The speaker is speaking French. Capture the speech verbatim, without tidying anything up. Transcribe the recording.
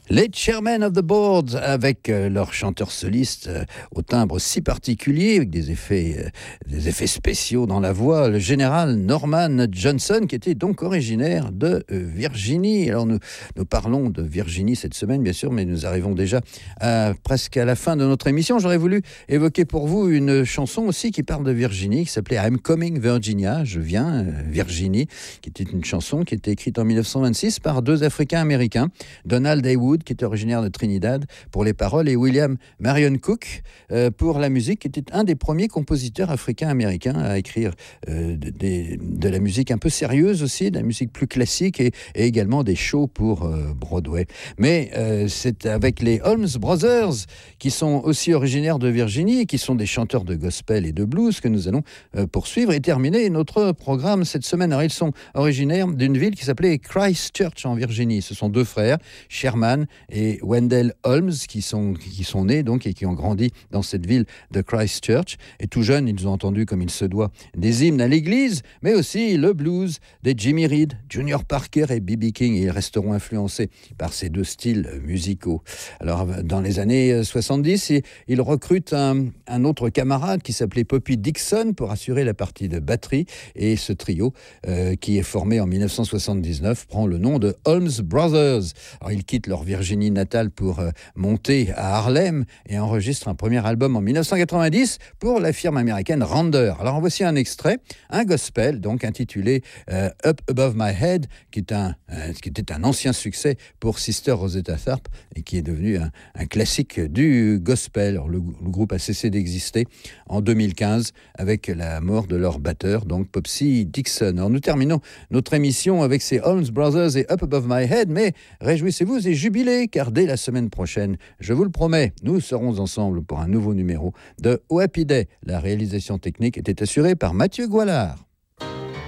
Les Chairmen of the Boards, avec euh, leur chanteur soliste euh, au timbre si particulier, avec des effets, euh, des effets spéciaux dans la voix, le général Norman Johnson, qui était donc originaire de euh, Virginie. Alors nous, nous parlons de Virginie cette semaine, bien sûr, mais nous arrivons déjà à, presque à la fin de notre émission. J'aurais voulu évoquer pour vous une chanson aussi qui parle de Virginie, qui s'appelait I'm Coming Virginia, je viens euh, Virginie, qui était une chanson qui était écrite en dix-neuf cent vingt-six par deux Africains-Américains, Donald Haywood, qui était originaire de Trinidad pour les paroles, et William Marion Cook euh, pour la musique, qui était un des premiers compositeurs africains-américains à écrire euh, de, de, de la musique un peu sérieuse aussi, de la musique plus classique, et, et également des shows pour euh, Broadway. Mais euh, c'est avec les Holmes Brothers, qui sont aussi originaires de Virginie, et qui sont des chanteurs de gospel et de blues, que nous allons euh, poursuivre et terminer notre programme cette semaine. Alors, ils sont originaires d'une ville qui s'appelait Christchurch en Virginie. Ce sont deux frères, Sherman et Wendell Holmes, qui sont, qui sont nés donc et qui ont grandi dans cette ville de Christchurch. Et tout jeunes, ils ont entendu, comme il se doit, des hymnes à l'église, mais aussi le blues des Jimmy Reed, Junior Parker et B B King. Et ils resteront influencés par ces deux styles musicaux. Alors, dans les années soixante-dix, ils recrutent un, un autre camarade qui s'appelait Poppy Dixon pour assurer la partie de batterie. Et ce trio, euh, qui est formé en dix-neuf cent soixante-dix-neuf, prend le nom de Holmes Brothers. Alors, ils quittent leur Virginie natale pour euh, monter à Harlem et enregistrent un premier album en dix-neuf cent quatre-vingt-dix pour la firme américaine Rounder. Alors, en voici un extrait, un gospel, donc intitulé euh, Up Above My Head, qui, est un, euh, qui était un ancien succès pour Sister Rosetta Tharpe et qui est devenu un, un classique du gospel. Alors, le, le groupe a cessé d'exister en deux mille quinze avec la mort de leur batteur, donc Popsy Dixon. Alors, nous terminons notre émission avec ces Holmes Brothers et Up Above My Head, mais réjouissez-vous et jubilez, car dès la semaine prochaine, je vous le promets, nous serons ensemble pour un nouveau numéro de Oh Happy Day. La réalisation technique était assurée par Mathieu Goualard.